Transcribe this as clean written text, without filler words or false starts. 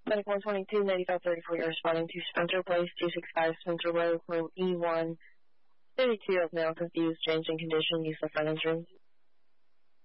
Medic 122, 9534, you're responding to Spencer Place, 265 Spencer Road, room E1, 32 of male confused, changing condition, use of front entrance.